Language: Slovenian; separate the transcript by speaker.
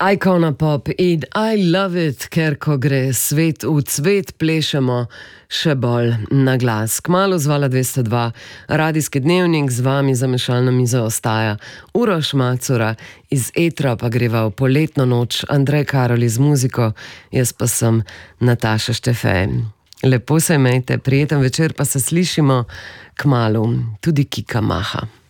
Speaker 1: Icona Pop in I love it, ker ko gre svet v cvet, plešemo še bolj na glas. Kmalu zvala 202, radijski dnevnik, z vami za mešalno mizo ostaja Uroš Macura, iz etra pa greva v poletno noč Andrej Karoli z muziko, jaz pa sem Nataša Štefej. Lepo se imejte, prijeten večer, pa se slišimo kmalu, tudi Kika maha.